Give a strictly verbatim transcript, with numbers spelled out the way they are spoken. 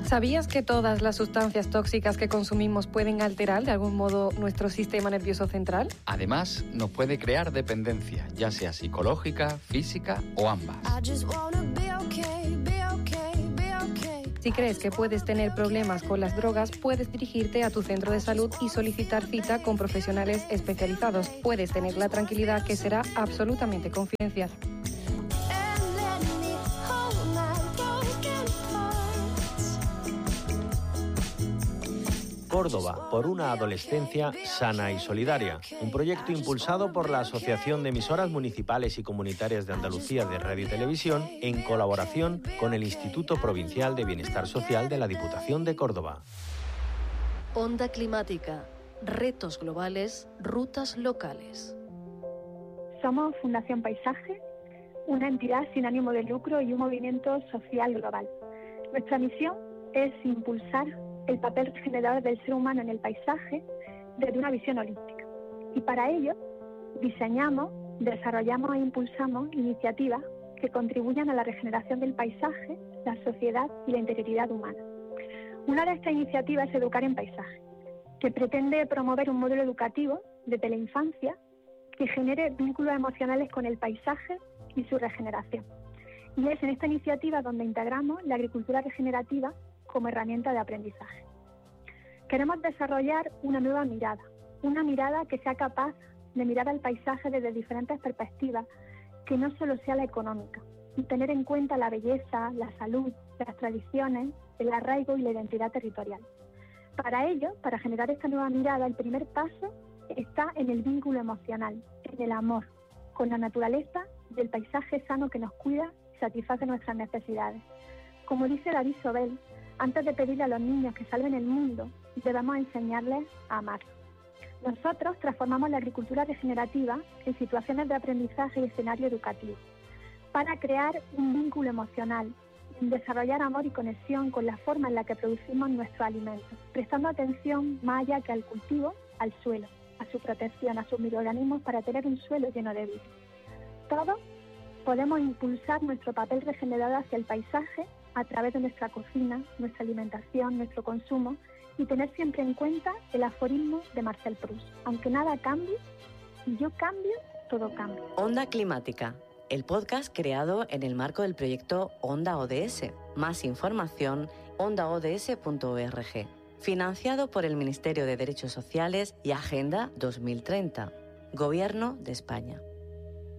¿Sabías que todas las sustancias tóxicas que consumimos pueden alterar de algún modo nuestro sistema nervioso central? Además, nos puede crear dependencia, ya sea psicológica, física o ambas. Si crees que puedes tener problemas con las drogas, puedes dirigirte a tu centro de salud y solicitar cita con profesionales especializados. Puedes tener la tranquilidad que será absolutamente confidencial. Córdoba, por una adolescencia sana y solidaria. Un proyecto impulsado por la Asociación de Emisoras Municipales y Comunitarias de Andalucía de Radio y Televisión en colaboración con el Instituto Provincial de Bienestar Social de la Diputación de Córdoba. Onda climática, retos globales, rutas locales. Somos Fundación Paisaje, una entidad sin ánimo de lucro y un movimiento social global. Nuestra misión es impulsar el papel regenerador del ser humano en el paisaje desde una visión holística. Y para ello diseñamos, desarrollamos e impulsamos iniciativas que contribuyan a la regeneración del paisaje, la sociedad y la interioridad humana. Una de estas iniciativas es Educar en Paisaje, que pretende promover un modelo educativo desde la infancia que genere vínculos emocionales con el paisaje y su regeneración. Y es en esta iniciativa donde integramos la agricultura regenerativa como herramienta de aprendizaje. Queremos desarrollar una nueva mirada, una mirada que sea capaz de mirar al paisaje desde diferentes perspectivas, que no solo sea la económica, y tener en cuenta la belleza, la salud, las tradiciones, el arraigo y la identidad territorial. Para ello, para generar esta nueva mirada, el primer paso está en el vínculo emocional, en el amor, con la naturaleza y el paisaje sano que nos cuida y satisface nuestras necesidades. Como dice David Sobel, antes de pedirle a los niños que salven el mundo, debemos enseñarles a amar. Nosotros transformamos la agricultura regenerativa en situaciones de aprendizaje y escenario educativo para crear un vínculo emocional, desarrollar amor y conexión con la forma en la que producimos nuestros alimentos, prestando atención más allá que al cultivo, al suelo, a su protección, a sus microorganismos para tener un suelo lleno de vida. Todos podemos impulsar nuestro papel regenerador hacia el paisaje a través de nuestra cocina, nuestra alimentación, nuestro consumo, y tener siempre en cuenta el aforismo de Marcel Proust. Aunque nada cambie, si yo cambio, todo cambia. Onda Climática, el podcast creado en el marco del proyecto Onda O D S. Más información, onda o d s punto org. Financiado por el Ministerio de Derechos Sociales y Agenda dos mil treinta. Gobierno de España.